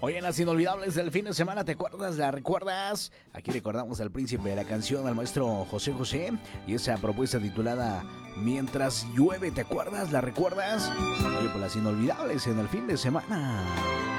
Hoy en las inolvidables del fin de semana, ¿te acuerdas? ¿La recuerdas? Aquí recordamos al príncipe de la canción, al maestro José José, y esa propuesta titulada Mientras llueve, ¿te acuerdas? ¿La recuerdas? Oye, pues las inolvidables en el fin de semana.